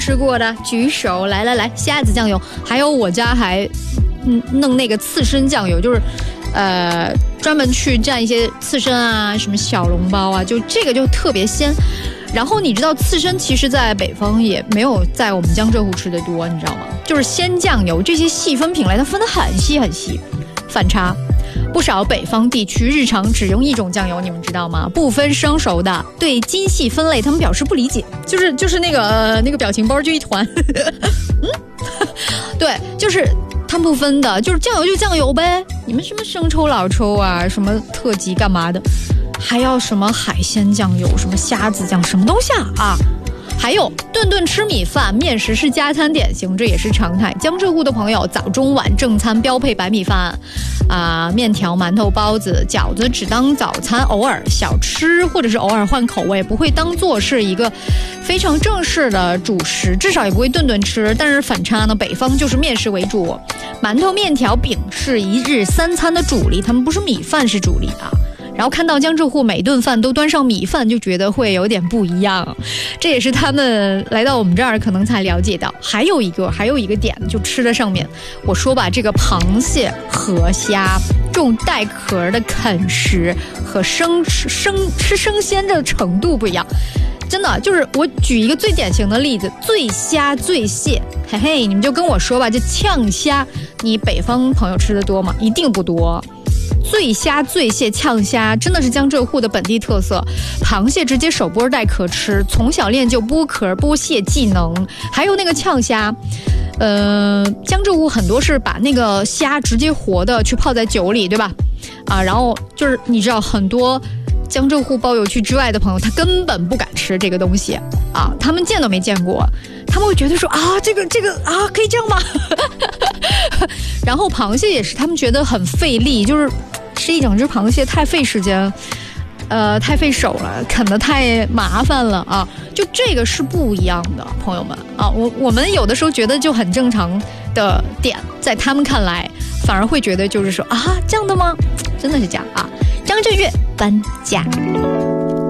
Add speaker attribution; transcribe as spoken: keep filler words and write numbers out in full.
Speaker 1: 吃过的举手，来来来，虾子酱油，还有我家还嗯弄那个刺身酱油，就是呃专门去蘸一些刺身啊，什么小笼包啊，就这个就特别鲜。然后你知道刺身其实在北方也没有在我们江浙沪吃的多，你知道吗？就是鲜酱油这些细分品类它分得很细很细，反差。不少北方地区日常只用一种酱油，你们知道吗？不分生熟的。对精细分类他们表示不理解，就是就是那个、呃、那个表情包就一团嗯对，就是他们不分的，就是酱油就酱油呗，你们什么生抽老抽啊，什么特级干嘛的，还要什么海鲜酱油，什么虾子酱，什么东西啊啊！还有顿顿吃米饭，面食是加餐点型，这也是常态。江浙沪的朋友早中晚正餐标配白米饭啊、呃，面条、馒头、包子、饺子只当早餐，偶尔小吃或者是偶尔换口味，不会当做是一个非常正式的主食，至少也不会顿顿吃。但是反差呢，北方就是面食为主，馒头、面条、饼是一日三餐的主力，他们不是米饭是主力啊。然后看到江浙沪每顿饭都端上米饭，就觉得会有点不一样，这也是他们来到我们这儿可能才了解到。还有一个还有一个点，就吃的上面，我说吧，这个螃蟹、河虾这种带壳的啃食和生吃生吃生鲜的程度不一样。真的就是我举一个最典型的例子，醉虾醉蟹，嘿嘿，你们就跟我说吧，这呛虾，你北方朋友吃的多吗？一定不多。醉虾、醉蟹、呛虾真的是江浙沪的本地特色。螃蟹直接手剥带壳吃，从小练就剥壳剥蟹技能。还有那个呛虾，呃，江浙沪很多是把那个虾直接活的去泡在酒里，对吧？啊，然后就是你知道很多江浙沪包邮区之外的朋友，他根本不敢吃这个东西啊，他们见都没见过，他们会觉得说啊，这个这个啊，可以这样吗？然后螃蟹也是，他们觉得很费力，就是吃一整只螃蟹太费时间，呃，太费手了，啃得太麻烦了啊！就这个是不一样的，朋友们啊，我我们有的时候觉得就很正常的点，在他们看来反而会觉得就是说啊，这样的吗？真的是这样啊！张震岳搬家。